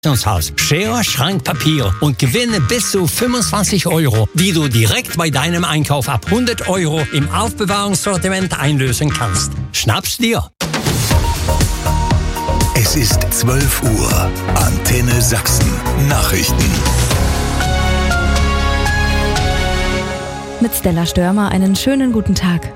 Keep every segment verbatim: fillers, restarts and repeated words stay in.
Haus, Schere, Schrank, Papier und gewinne bis zu fünfundzwanzig Euro, die du direkt bei deinem Einkauf ab hundert Euro im Aufbewahrungssortiment einlösen kannst. Schnapp's dir! Es ist zwölf Uhr. Antenne Sachsen. Nachrichten. Mit Stella Störmer einen schönen guten Tag.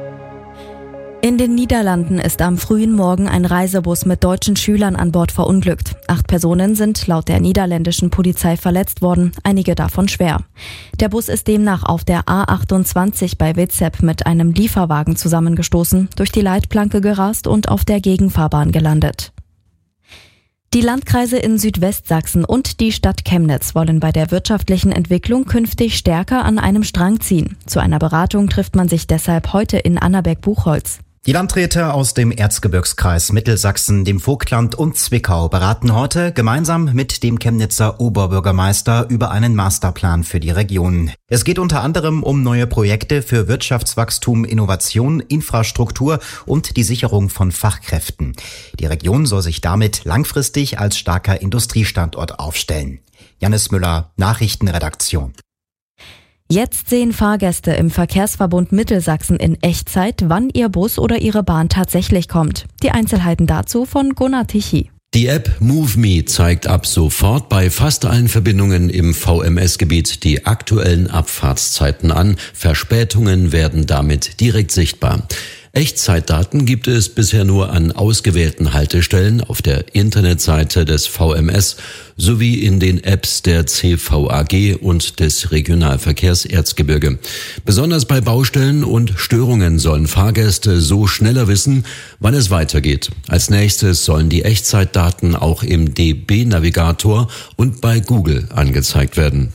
In den Niederlanden ist am frühen Morgen ein Reisebus mit deutschen Schülern an Bord verunglückt. Acht Personen sind laut der niederländischen Polizei verletzt worden, einige davon schwer. Der Bus ist demnach auf der A achtundzwanzig bei Witzep mit einem Lieferwagen zusammengestoßen, durch die Leitplanke gerast und auf der Gegenfahrbahn gelandet. Die Landkreise in Südwestsachsen und die Stadt Chemnitz wollen bei der wirtschaftlichen Entwicklung künftig stärker an einem Strang ziehen. Zu einer Beratung trifft man sich deshalb heute in Annaberg-Buchholz. Die Landräte aus dem Erzgebirgskreis Mittelsachsen, dem Vogtland und Zwickau beraten heute gemeinsam mit dem Chemnitzer Oberbürgermeister über einen Masterplan für die Region. Es geht unter anderem um neue Projekte für Wirtschaftswachstum, Innovation, Infrastruktur und die Sicherung von Fachkräften. Die Region soll sich damit langfristig als starker Industriestandort aufstellen. Jannis Müller, Nachrichtenredaktion. Jetzt sehen Fahrgäste im Verkehrsverbund Mittelsachsen in Echtzeit, wann ihr Bus oder ihre Bahn tatsächlich kommt. Die Einzelheiten dazu von Gunnar Tichy. Die App MoveMe zeigt ab sofort bei fast allen Verbindungen im V M S-Gebiet die aktuellen Abfahrtszeiten an. Verspätungen werden damit direkt sichtbar. Echtzeitdaten gibt es bisher nur an ausgewählten Haltestellen auf der Internetseite des V M S sowie in den Apps der C V A G und des Regionalverkehrs Erzgebirge. Besonders bei Baustellen und Störungen sollen Fahrgäste so schneller wissen, wann es weitergeht. Als nächstes sollen die Echtzeitdaten auch im D B-Navigator und bei Google angezeigt werden.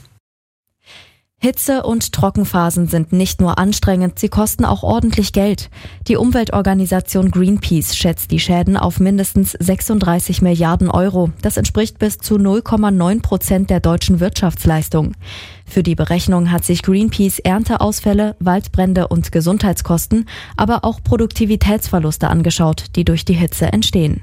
Hitze- und Trockenphasen sind nicht nur anstrengend, sie kosten auch ordentlich Geld. Die Umweltorganisation Greenpeace schätzt die Schäden auf mindestens sechsunddreißig Milliarden Euro. Das entspricht bis zu null Komma neun Prozent der deutschen Wirtschaftsleistung. Für die Berechnung hat sich Greenpeace Ernteausfälle, Waldbrände und Gesundheitskosten, aber auch Produktivitätsverluste angeschaut, die durch die Hitze entstehen.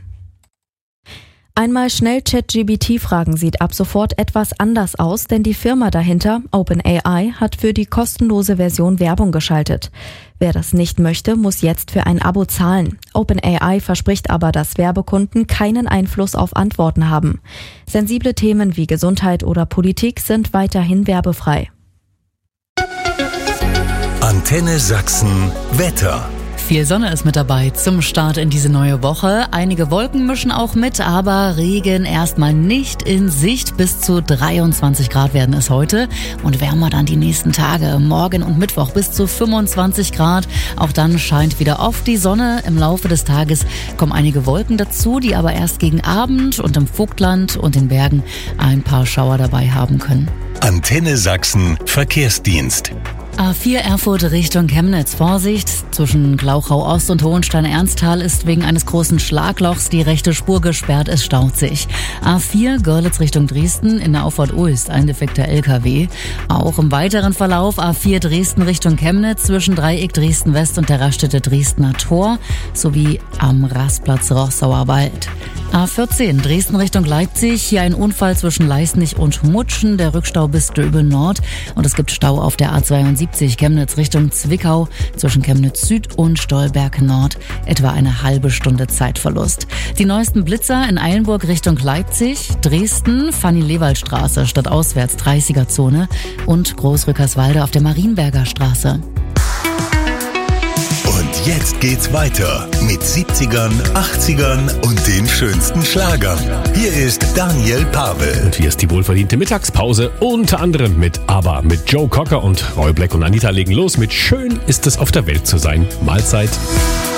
Einmal schnell ChatGPT fragen sieht ab sofort etwas anders aus, denn die Firma dahinter, OpenAI, hat für die kostenlose Version Werbung geschaltet. Wer das nicht möchte, muss jetzt für ein Abo zahlen. OpenAI verspricht aber, dass Werbekunden keinen Einfluss auf Antworten haben. Sensible Themen wie Gesundheit oder Politik sind weiterhin werbefrei. Antenne Sachsen Wetter. Viel Sonne ist mit dabei zum Start in diese neue Woche. Einige Wolken mischen auch mit, aber Regen erstmal nicht in Sicht. Bis zu dreiundzwanzig Grad werden es heute und wärmer dann die nächsten Tage. Morgen und Mittwoch bis zu fünfundzwanzig Grad. Auch dann scheint wieder oft die Sonne. Im Laufe des Tages kommen einige Wolken dazu, die aber erst gegen Abend und im Vogtland und den Bergen ein paar Schauer dabei haben können. Antenne Sachsen Verkehrsdienst. A vier Erfurt Richtung Chemnitz. Vorsicht, zwischen Glauchau Ost und Hohenstein-Ernsthal ist wegen eines großen Schlaglochs die rechte Spur gesperrt, es staut sich. A vier Görlitz Richtung Dresden, in der Auffahrt Ulst ein defekter L K W. Auch im weiteren Verlauf A vier Dresden Richtung Chemnitz zwischen Dreieck Dresden West und der Raststätte Dresdner Tor sowie am Rastplatz Rossauer Wald. A vierzehn Dresden Richtung Leipzig, hier ein Unfall zwischen Leisnig und Mutschen, der Rückstau bis Döbel Nord und es gibt Stau auf der A zweiundsiebzig Chemnitz Richtung Zwickau zwischen Chemnitz Süd und Stolberg Nord, etwa eine halbe Stunde Zeitverlust. Die neuesten Blitzer in Eilenburg Richtung Leipzig, Dresden, Fanny-Lewald-Straße stadtauswärts dreißiger Zone und Großrückerswalde auf der Marienberger Straße. Und jetzt geht's weiter mit siebzigern, achtzigern und den schönsten Schlagern. Hier ist Daniel Pavel. Und hier ist die wohlverdiente Mittagspause, unter anderem mit ABBA, mit Joe Cocker und Roy Black und Anita legen los mit Schön ist es auf der Welt zu sein. Mahlzeit.